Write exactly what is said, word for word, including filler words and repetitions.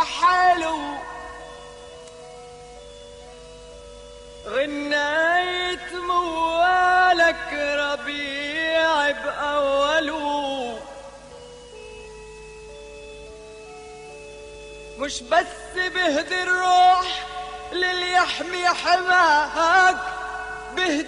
حلو غنيت موالك ربيع بأوله، مش بس بهدي الروح للي يحمي حماك، بهدي